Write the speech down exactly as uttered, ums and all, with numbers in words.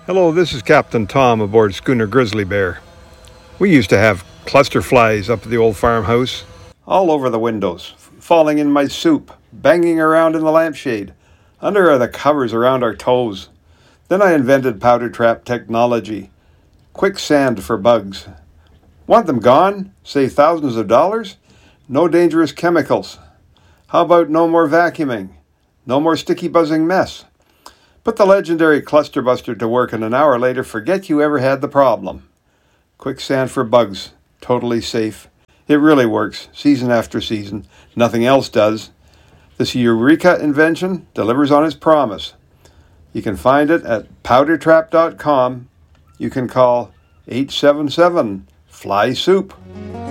Hello, this is Captain Tom aboard schooner Grizzly Bear. We used to have cluster flies up at the old farmhouse, all over the windows, falling in my soup, banging around in the lampshade, under the covers around our toes. Then I invented powder trap technology. Quicksand for bugs. Want them gone? Save thousands of dollars? No dangerous chemicals. How about no more vacuuming? No more sticky buzzing mess? Put the legendary Cluster Buster to work and an hour later forget you ever had the problem. Quicksand for bugs. Totally safe. It really works, season after season. Nothing else does. This Eureka invention delivers on its promise. You can find it at powder trap dot com. You can call eight seven seven, F L Y, SOUP.